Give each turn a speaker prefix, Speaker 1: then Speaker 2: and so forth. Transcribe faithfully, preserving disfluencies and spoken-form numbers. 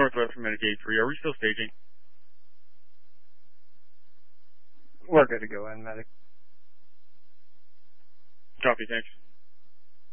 Speaker 1: Northwest from Medicaid three. Are we still staging?
Speaker 2: We're good to go in, medic.
Speaker 1: Copy, thanks.